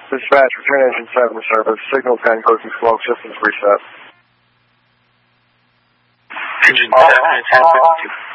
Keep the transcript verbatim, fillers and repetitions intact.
Dispatch, return engine seven to service. Signal ten, closing smoke, systems reset. Engine seven, ten fifty-two.